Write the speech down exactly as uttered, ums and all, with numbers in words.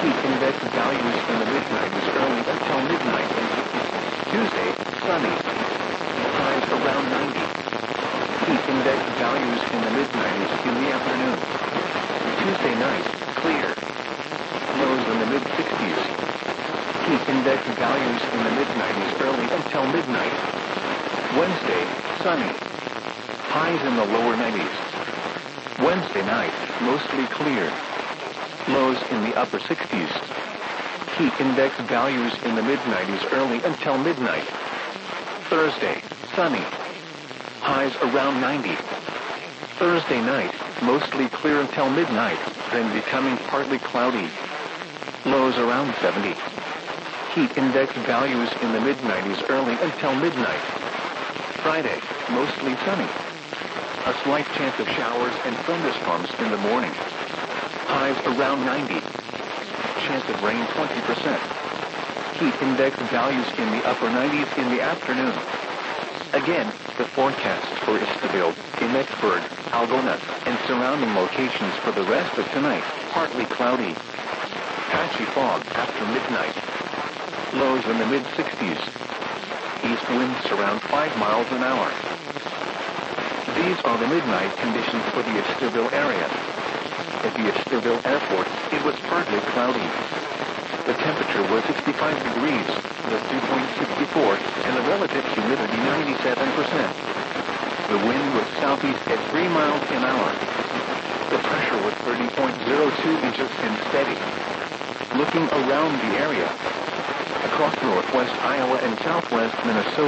Heat index values in the mid-nineties early until midnight. Tuesday, sunny. Highs around ninety. Heat index values in the mid-nineties in the afternoon. Tuesday night, clear. Lows in the mid-sixties. Heat index values in the mid-nineties early until midnight. Wednesday, sunny. Highs in the lower nineties. Wednesday night, mostly clear. Lows in the upper sixties. Heat index values in the mid-nineties early until midnight. Thursday, sunny. Highs around ninety. Thursday night, mostly clear until midnight, then becoming partly cloudy. Lows around seventy. Heat index values in the mid-nineties early until midnight. Friday, mostly sunny. A slight chance of showers and thunderstorms in the morning. Highs around ninety. Chance of rain twenty percent. Heat index values in the upper nineties in the afternoon. Again, the forecast for Istaville, Emmetsburg, Algona, and surrounding locations for the rest of tonight, partly cloudy. Patchy fog after midnight. Lows in the mid-sixties. East winds around five miles an hour. These are the midnight conditions for the Istaville area. At the Istaville Airport, it was partly cloudy. The temperature was sixty-five degrees, the dew point sixty-four, and the relative humidity ninety-seven percent. The wind was southeast at three miles an hour. The pressure was thirty point zero two inches and steady. Looking around the area, across northwest Iowa and southwest Minnesota,